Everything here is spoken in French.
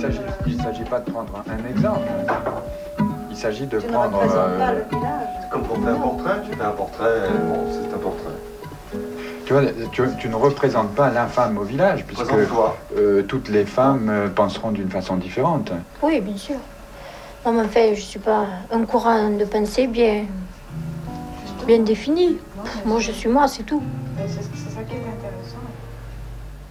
il s'agit pas de prendre un exemple. Il s'agit de prendre... Tu ne représentes pas le village. Comme pour faire un portrait, tu fais un portrait, bon, c'est un portrait. Tu vois, tu ne représentes pas la femme au village, puisque toutes les femmes penseront d'une façon différente. Oui, bien sûr. Non, mais en fait, je ne suis pas un courant de pensée bien défini. Moi, je suis moi, c'est tout. C'est ça qui est intéressant.